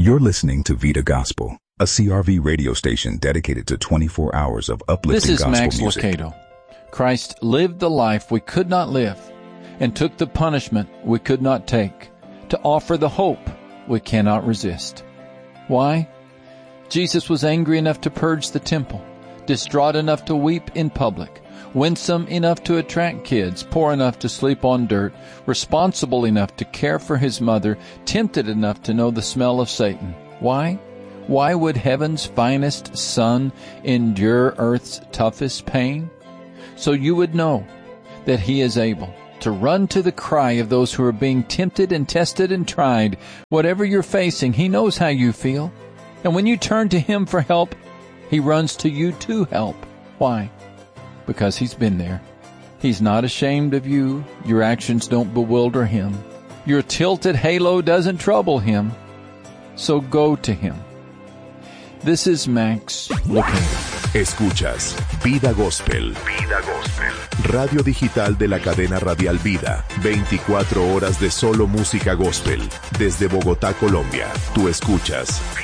You're listening to Vida Gospel, a CRV radio station dedicated to 24 hours of uplifting gospel music. This is Max Lucado. Christ lived the life we could not live and took the punishment we could not take to offer the hope we cannot resist. Why? Jesus was angry enough to purge the temple, distraught enough to weep in public, winsome enough to attract kids, poor enough to sleep on dirt, responsible enough to care for his mother, tempted enough to know the smell of Satan. Why? Why would heaven's finest son endure earth's toughest pain? So you would know that he is able to run to the cry of those who are being tempted and tested and tried. Whatever you're facing, he knows how you feel. And when you turn to him for help, he runs to you to help. Why? Because he's been there. He's not ashamed of you. Your actions don't bewilder him. Your tilted halo doesn't trouble him. So go to him. This is Max Lucado. Escuchas Vida Gospel. Vida Gospel. Radio digital de la cadena radial Vida. 24 horas de solo música gospel. Desde Bogotá, Colombia. Tú escuchas